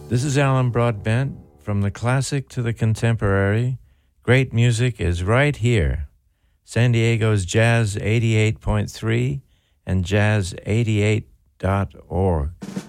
This is Alan Broadbent. From the classic to the contemporary, great music is right here. San Diego's Jazz 88.3 and Jazz88.org.